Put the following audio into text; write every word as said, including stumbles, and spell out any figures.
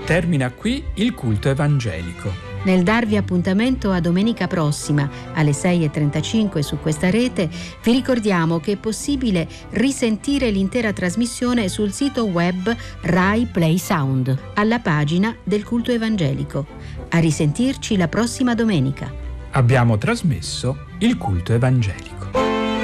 Termina qui il culto evangelico. Nel darvi appuntamento a domenica prossima alle sei e trentacinque su questa rete, vi ricordiamo che è possibile risentire l'intera trasmissione sul sito web Rai Play Sound, alla pagina del culto evangelico. A risentirci la prossima domenica. Abbiamo trasmesso il culto evangelico.